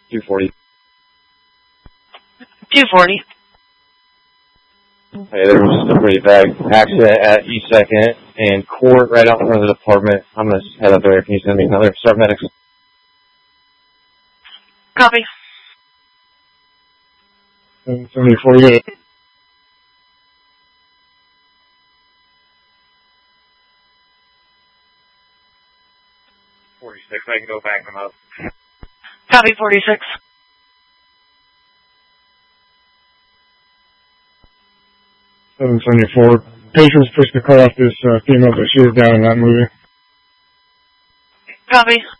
240. 240. Hey, there was a pretty bad accident at E2nd and Court right out in front of the department. I'm going to head up there. Can you send me another Start Medics? Copy. 748. 46, I can go back them up. Copy, 46. $774. Patients pushed the car off this female, but she is down and not moving. Copy.